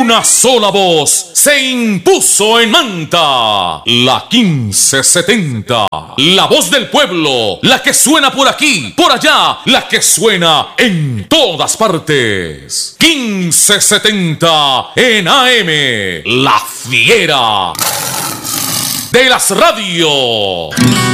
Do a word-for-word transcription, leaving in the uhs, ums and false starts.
una sola voz se impuso en Manta. La quince setenta. La voz del pueblo. La que suena por aquí, por allá. La que suena en todas partes. quince setenta en A M. La fiera de las radios.